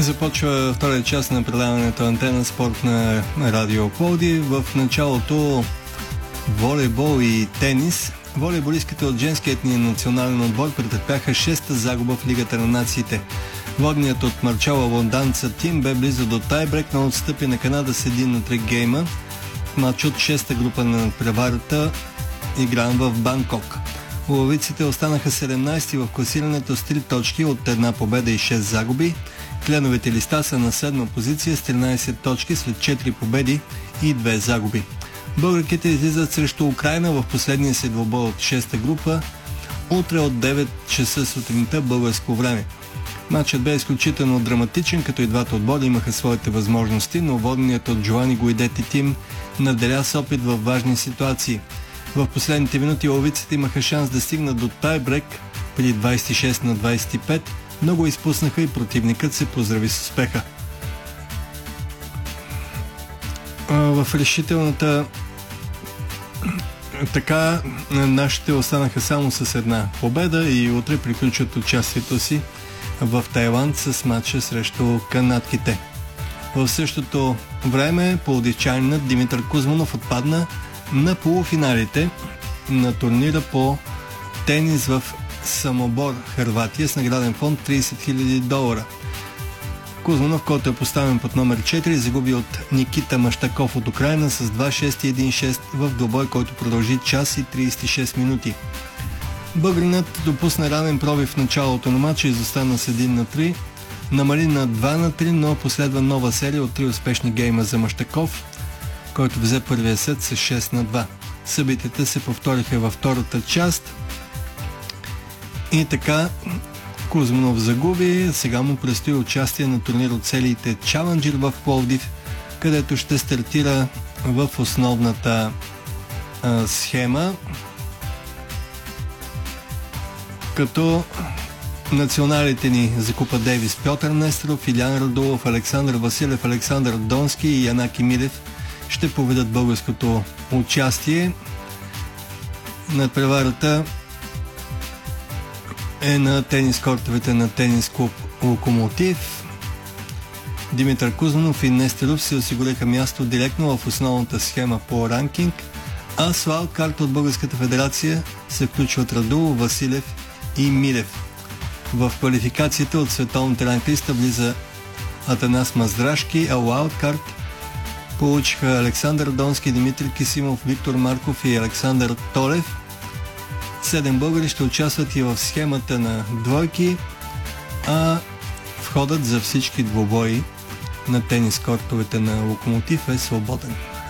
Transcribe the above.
Започва втория част на предаването Антена Спорт на Радио Пловдив. В началото волейбол и тенис. Волейболистките от женският ни национален отбор претърпяха 6-та загуба в Лигата на нациите. Водният от Марчала лонданца тим бе близо до тайбрек, но отстъпи на Канада с 1-3 гейма. Матч от 6-та група на преварата, игран в Банкок. Ловиците останаха 17-ти в класирането с 3 точки от една победа и 6 загуби. Кленовите листа са на 7-ма позиция с 13 точки след 4 победи и 2 загуби. Българките излизат срещу Украйна в последния си двубой от 6-та група утре от 9 часа сутринта българско време. Матчът бе изключително драматичен, като и двата отбора имаха своите възможности, но водният от Джоани Гуидети тим наделя с опит в важни ситуации. В последните минути ловиците имаха шанс да стигнат до тайбрек при 26-25, но го изпуснаха и противникът се поздрави с успеха. В решителната така нашите останаха само с една победа и утре приключват участието си в Тайланд с матча срещу канадките. В същото време пловдивчанинът Димитър Кузманов отпадна на полуфиналите на турнира по тенис в Самобор, Хърватия, с награден фонд $30 000. Кузманов, който е поставен под номер 4, загуби от Никита Мащаков от Украйна с 2-6 и 1-6 в двубой, който продължи час и 36 минути. Българинът допусна ранен пробив в началото на матча и изостана с 1-3, намали на 2-3, но последва нова серия от 3 успешни гейма за Мащаков, който взе първия сет с 6-2. Събитията се повториха във втората част и така Кузманов загуби. Сега му предстои участие на турнир от целите Чаленджер в Пловдив, където ще стартира в основната схема, като националите ни за Купа Дейвис Пьотър Нестеров, Илян Радулов, Александър Василев, Александър Донски и Янаки Милев ще поведат българското участие. Надпреварата е на тенис кортовете на тенис клуб Локомотив. Димитър Кузманов и Нестеров се осигуриха място директно в основната схема по ранкинг, а с вайлдкарт от Българската федерация се включват Радулов, Василев и Милев. В квалификацията от световната ранглиста влиза Атанас Маздрашки, а вайлдкарт получиха Александър Донски, Димитър Кисимов, Виктор Марков и Александър Толев. 7 българи ще участват и в схемата на двойки, а входът за всички двубои на тенис кортовете на Локомотив е свободен.